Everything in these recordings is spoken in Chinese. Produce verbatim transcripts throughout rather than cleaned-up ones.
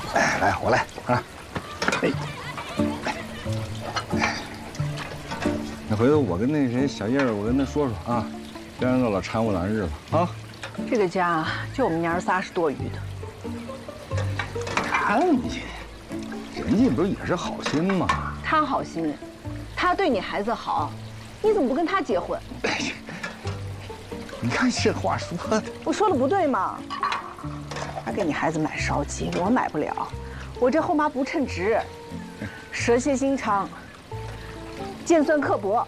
哎，来，我来啊！哎，那回头我跟那谁小叶儿，我跟他说说啊，别让他老掺和咱日子啊。 这个家就我们娘儿仨是多余的。 看你，人家不是也是好心吗？ 他好心，他对你孩子好，你怎么不跟他结婚？ 你看这话说的， 我说的不对吗？他给你孩子买烧鸡，我买不了，我这后妈不称职，蛇蝎心肠，尖酸刻薄。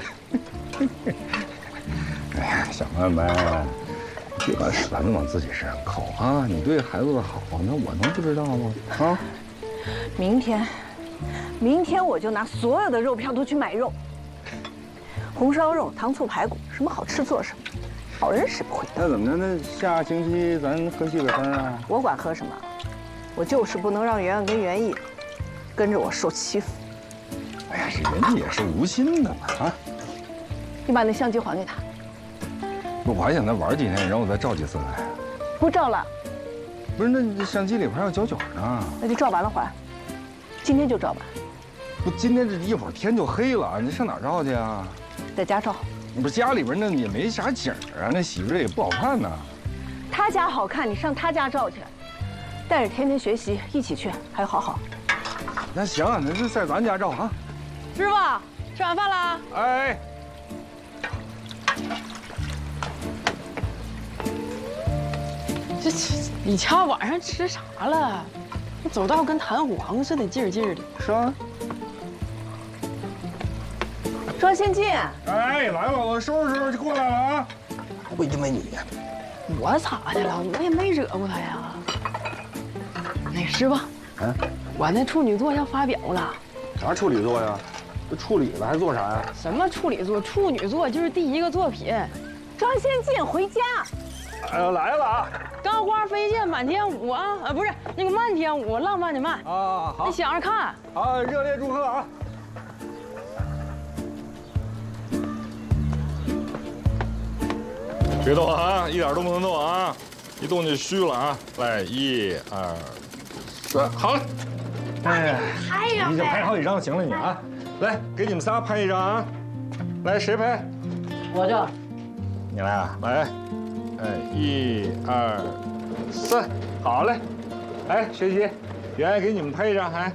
哎呀，小妹妹，别把栓子往自己身上扣啊！你对孩子的好，那我能不知道吗？啊！ 明天，明天我就拿所有的肉票都去买肉，红烧肉、糖醋排骨，什么好吃做什么。好人使不会。 那怎么着？那下星期咱喝西北风啊？ 我管喝什么，我就是不能让圆圆跟袁毅跟着我受欺负。 哎呀，这人家也是无心的嘛啊！ 你把那相机还给他。 不，我还想再玩几天，然后我再照几次来。 不照了。 不是，那这相机里边还有胶卷呢。 那就照完了还。今天就照完。 不，今天这一会儿天就黑了，你上哪儿照去啊？ 在家照。 不是家里边那也没啥景啊，那洗着也不好看呐。 他家好看，你上他家照去，带着天天学习一起去，还好好。 那行，那就在咱家照啊。 师傅，吃晚饭啦？ 哎。 这这，你家晚上吃啥了？你走道跟弹簧似的，劲儿劲儿的。 是啊。 庄先进， 哎，来了，我收拾收拾就过来了啊！还不因为你呀？ 我咋的了？我也没惹过他呀。那师傅， 啊， 我那处女作要发表了。 啥处女作呀？这处理了还做啥呀？ 什么处女作？处女作就是第一个作品。 庄先进，回家。 哎呦，来了啊！ 钢花飞溅满天舞啊啊，不是那个漫天舞，浪漫的漫啊，好， 你想着看。 好，热烈祝贺啊！别动啊，一点都不能动啊！一动就虚了啊！来，一二三，好了。哎， 拍一张呗， 你就拍好几张行了，你啊！来，给你们仨拍一张啊！来，谁拍？ 我这。 你来啊！来，哎，一二三，好嘞！哎，学习，圆圆给你们拍一张，哎。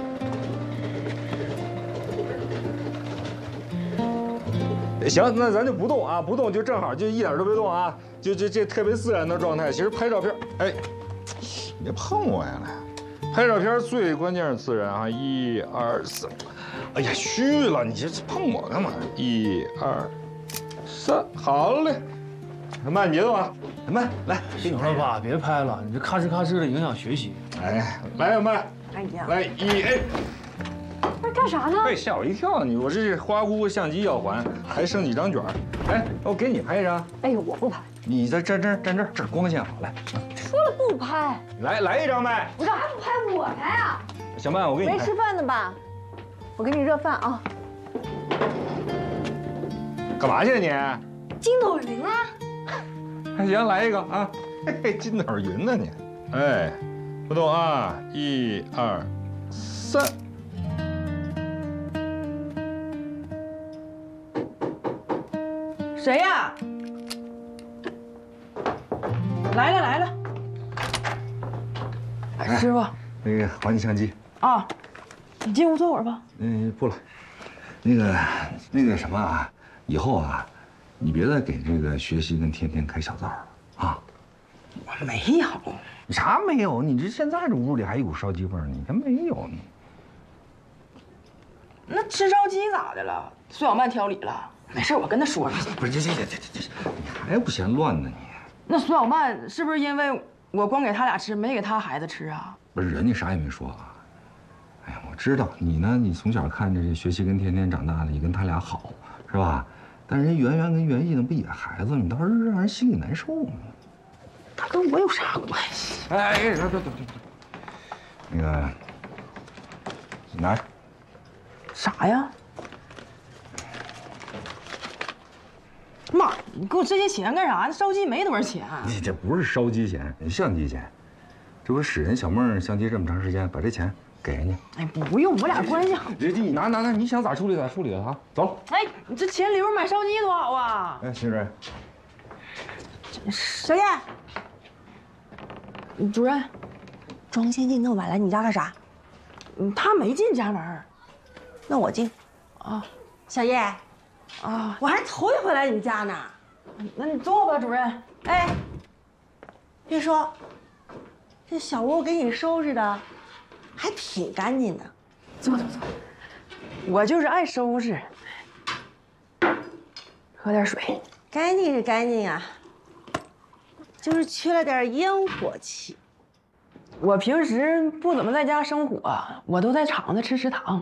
行，那咱就不动啊，不动就正好，就一点都别动啊，就这这特别自然的状态。其实拍照片，哎，你别碰我呀！来，拍照片最关键是自然啊！一二三，哎呀，虚了，你这碰我干嘛？一二三，好嘞，慢节奏啊，慢来。 行了吧，别拍了，你这咔哧咔哧的影响学习。 哎，来，慢， 哎呀， 来一哎。 那干啥呢？ 哎，吓我一跳！你我这是花姑姑相机要还，还剩几张卷儿。哎，我给你拍一张。 哎呦，我不拍。 你在这这站这儿，这儿光线好，来。 说了不拍。 来来一张呗。 不是，还不拍我拍啊？ 小曼，我给你拍。 没吃饭呢吧？我给你热饭啊。 干嘛去你？ 筋斗云啊。 还行，来一个啊！嘿嘿，筋斗云呢你？哎，不动啊！一二三。 谁呀？来了来了。哎，师傅， 那个还你相机啊，你进屋坐会儿吧。 嗯，不了。那个那个什么啊，以后啊，你别再给这个学习跟天天开小灶了啊。 我没有。 你啥没有？你这现在这屋里还有股烧鸡味儿，你看没有你？ 那吃烧鸡咋的了？苏小曼挑理了。没事，我跟他说说。 不是这这这这这，你还不嫌乱呢你？ 那苏小曼是不是因为我光给他俩吃，没给他孩子吃啊？ 不是，人家啥也没说啊。哎呀，我知道你呢，你从小看着这学习跟天天长大的，也跟他俩好，是吧？但是人圆圆跟袁毅那不也孩子，你倒是让人心里难受呢。 他跟我有啥关系？ 哎哎，别别别别！那个，拿着。 啥呀？妈，你给我这些钱干啥？烧鸡没多少钱。 你这不是烧鸡钱，相机钱。 这不使人小梦相接这么长时间，把这钱给人家。 哎，不用，我俩关系好。 这你拿拿拿，你想咋处理咋处理啊！走了。 哎，你这钱留着买烧鸡多好啊！ 哎，新主任， 小叶， 主任， 庄先进那么晚来你家干啥？ 嗯他没进家门。 那我进。 啊小叶， 啊， 我还头一回来你们家呢。 那你坐吧，主任。 哎，别说，这小屋给你收拾的还挺干净的。 坐坐坐。我就是爱收拾。喝点水。 干净是干净啊，就是缺了点烟火气。 我平时不怎么在家生火，我都在厂子吃食堂。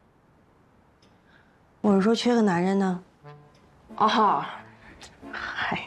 我是说缺个男人呢。 啊，嗨，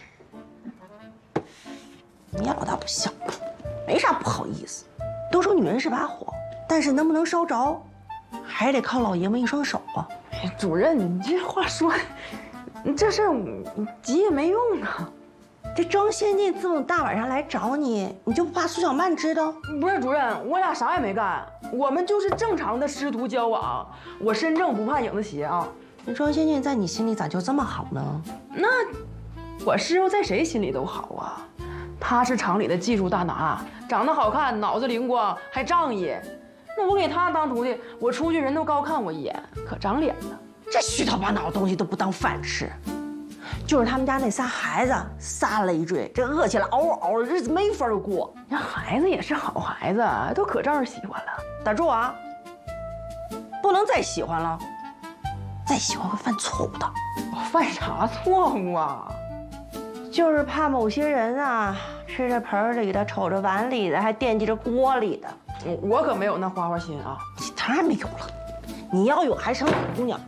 你要倒不像，没啥不好意思。都说女人是把火，但是能不能烧着，还得靠老爷们一双手啊。 哎，主任，你这话说，这事儿急也没用啊。 这庄先进这么大晚上来找你，你就不怕苏小曼知道？ 不是主任，我俩啥也没干，我们就是正常的师徒交往。我身正不怕影子斜啊。 那庄先进在你心里咋就这么好呢？ 那我师傅在谁心里都好啊。他是厂里的技术大拿，长得好看，脑子灵光，还仗义。那我给他当徒弟，我出去人都高看我一眼，可长脸了。 这虚头巴脑的东西都不当饭吃。就是他们家那仨孩子仨累赘，这饿起来嗷嗷的，日子没法过。 那孩子也是好孩子，都可招人喜欢了。 打住啊！不能再喜欢了，再喜欢会犯错误的。 我犯啥错误啊？ 就是怕某些人啊，吃着盆里的，瞅着碗里的，还惦记着锅里的。 我我可没有那花花心啊！ 你当然没有了，你要有还成老姑娘。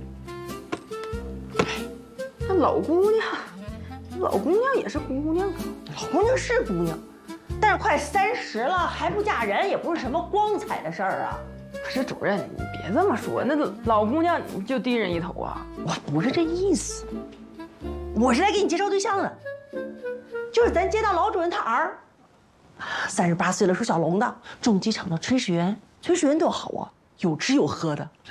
那老姑娘，老姑娘也是姑娘啊。 老姑娘是姑娘，但是快三十了还不嫁人，也不是什么光彩的事儿啊。 可是主任，你别这么说，那老姑娘就低人一头啊！ 我不是这意思，我是来给你介绍对象的，就是咱街道老主任他儿，三十八岁了，属小龙的，重机厂的炊事员，炊事员多好啊，有吃有喝的。